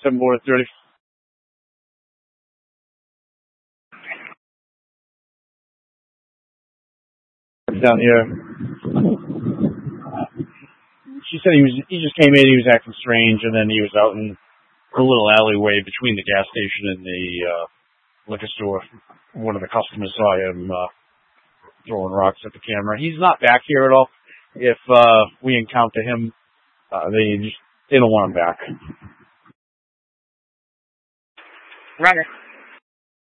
7-4-30. Down here. She said he just came in, he was acting strange, and then he was out in a little alleyway between the gas station and the liquor store. One of the customers saw him throwing rocks at the camera. He's not back here at all. If we encounter him, they don't want him back. Roger.